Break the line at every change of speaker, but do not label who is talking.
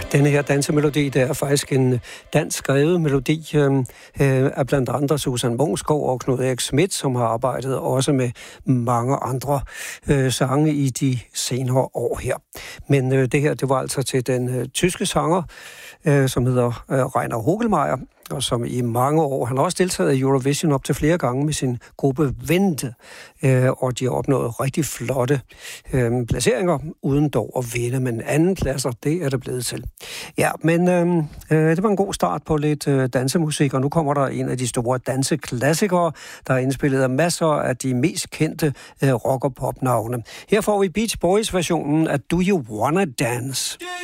Denne her dansemelodi, det er faktisk en dansk skrevet melodi af blandt andre Susan Mungsgaard og Knud Erik Schmidt, som har arbejdet også med mange andre sange i de senere år her. Men det her, det var altså til den tyske sanger, som hedder Rainer Hogelmeier, og som i mange år, han har også deltaget i Eurovision op til flere gange med sin gruppe Vente, og de har opnået rigtig flotte placeringer, uden dog at vinde, men anden pladser, det er det blevet til. Ja, men det var en god start på lidt dansemusik, og nu kommer der en af de store danseklassikere, der er indspillet af masser af de mest kendte rock- og pop-navne. Her får vi Beach Boys-versionen af Do You Wanna Dance?